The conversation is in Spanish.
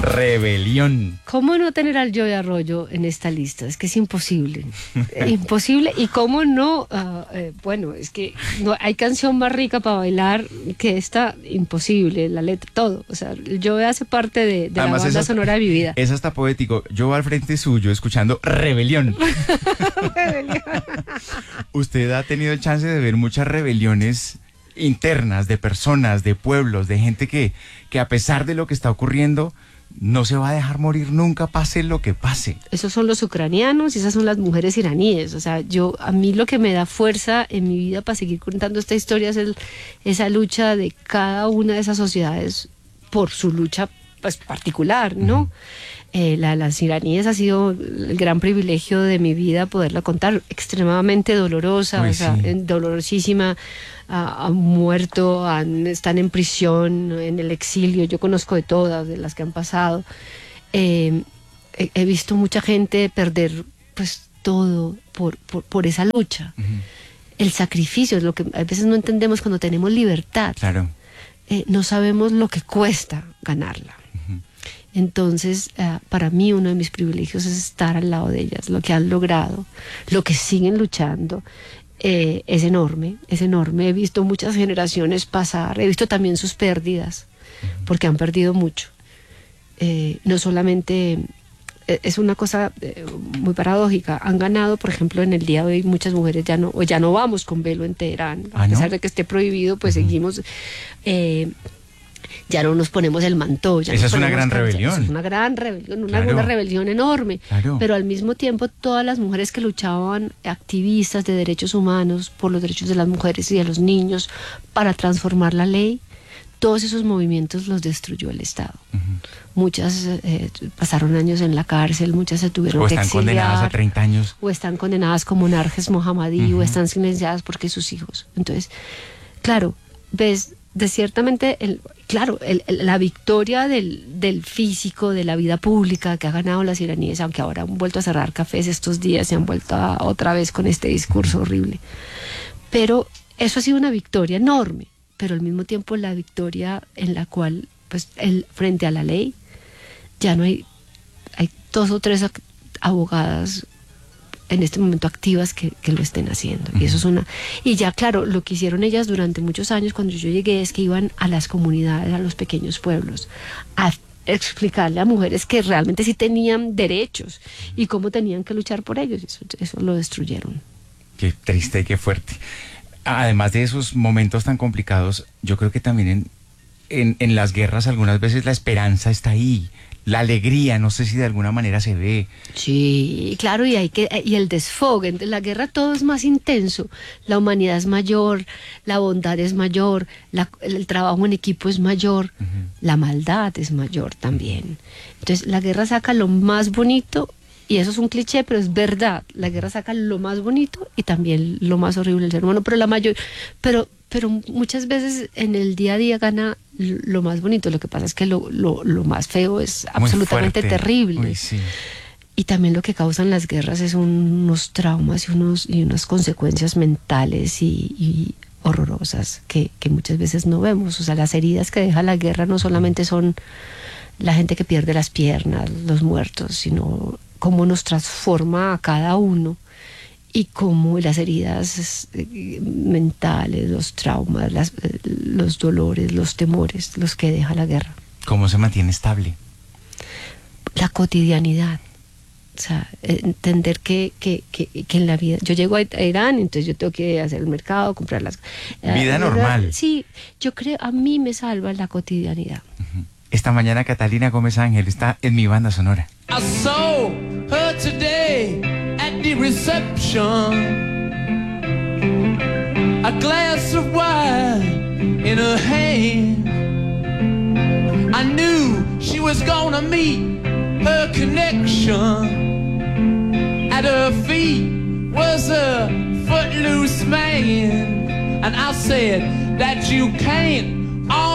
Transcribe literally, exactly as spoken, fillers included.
Rebelión. ¿Cómo no tener al Joey Arroyo en esta lista? Es que es imposible. Imposible. Y cómo no, uh, eh, bueno, es que no hay canción más rica para bailar que esta, imposible, la letra, todo. O sea, el Joey hace parte de, de la banda esa, sonora de mi vida. Es hasta poético. Yo al frente suyo escuchando Rebelión. Rebelión. Usted ha tenido el chance de ver muchas rebeliones internas de personas, de pueblos, de gente que, que a pesar de lo que está ocurriendo, no se va a dejar morir nunca, pase lo que pase. Esos son los ucranianos y esas son las mujeres iraníes. O sea, yo, a mí lo que me da fuerza en mi vida para seguir contando esta historia es el, esa lucha de cada una de esas sociedades por su lucha, pues, particular, ¿no? Uh-huh. Eh, la, las iraníes ha sido el gran privilegio de mi vida poderla contar, extremadamente dolorosa, Uy, o sea, sí. dolorosísima. Uh, han muerto, han, están en prisión, en el exilio. Yo conozco de todas, de las que han pasado. Eh, he, he visto mucha gente perder pues todo por, por, por esa lucha. Uh-huh. El sacrificio es lo que a veces no entendemos cuando tenemos libertad. Claro. Eh, no sabemos lo que cuesta ganarla. Uh-huh. Entonces, uh, para mí uno de mis privilegios es estar al lado de ellas, lo que han logrado, lo que siguen luchando. Eh, es enorme, es enorme. He visto muchas generaciones pasar, he visto también sus pérdidas, porque han perdido mucho. Eh, no solamente, eh, es una cosa eh, muy paradójica, han ganado, por ejemplo, en el día de hoy muchas mujeres ya no, o ya no vamos con velo en Teherán, ¿Ah, a pesar no? de que esté prohibido, pues uh-huh. seguimos... Eh, ya no nos ponemos el manto. Ya Esa es una gran rebelión. Es una gran rebelión, una, claro. una rebelión enorme. Claro. Pero al mismo tiempo todas las mujeres que luchaban, activistas de derechos humanos, por los derechos de las mujeres y de los niños, para transformar la ley, todos esos movimientos los destruyó el Estado. Uh-huh. Muchas eh, pasaron años en la cárcel, muchas se tuvieron que exiliar. O están condenadas a treinta años. O están condenadas como Narges Mohammadi, uh-huh. o están silenciadas porque sus hijos. Entonces, claro, ves... de ciertamente, el, claro, el, el, la victoria del, del físico, de la vida pública que ha ganado las iraníes, aunque ahora han vuelto a cerrar cafés estos días, se han vuelto a, otra vez con este discurso horrible. Pero eso ha sido una victoria enorme, pero al mismo tiempo la victoria en la cual, pues, el, frente a la ley, ya no hay, hay dos o tres abogadas en este momento activas que, que lo estén haciendo. Uh-huh. Y eso es una... Y ya, claro, lo que hicieron ellas durante muchos años cuando yo llegué es que iban a las comunidades, a los pequeños pueblos, a explicarle a mujeres que realmente sí tenían derechos y cómo tenían que luchar por ellos. Eso, eso lo destruyeron. Qué triste y qué fuerte. Además de esos momentos tan complicados, yo creo que también en, en, en las guerras algunas veces la esperanza está ahí. La alegría, no sé si de alguna manera se ve. Sí, claro, y hay que y el desfogue. En la guerra todo es más intenso. La humanidad es mayor, la bondad es mayor, la, el trabajo en equipo es mayor, uh-huh. la maldad es mayor también. Entonces la guerra saca lo más bonito, y eso es un cliché, pero es verdad. La guerra saca lo más bonito y también lo más horrible del ser humano, pero la mayor, pero pero muchas veces en el día a día gana lo más bonito. Lo que pasa es que lo, lo, lo más feo es absolutamente terrible. Uy, sí. Y también lo que causan las guerras es unos traumas y, unos, y unas consecuencias mentales y, y horrorosas que, que muchas veces no vemos. O sea, las heridas que deja la guerra no solamente son la gente que pierde las piernas, los muertos, sino cómo nos transforma a cada uno. Y cómo las heridas mentales, los traumas, las, los dolores, los temores, los que deja la guerra. ¿Cómo se mantiene estable? La cotidianidad. O sea, entender que, que, que, que en la vida... Yo llego a Irán, entonces yo tengo que hacer el mercado, comprar las... Vida uh, normal. Sí, yo creo, a mí me salva la cotidianidad. Uh-huh. Esta mañana Catalina Gómez Ángel está en mi banda sonora. I saw her today at the reception, a glass of wine in her hand. I knew she was gonna meet her connection. At her feet was a footloose man, and I said that you can't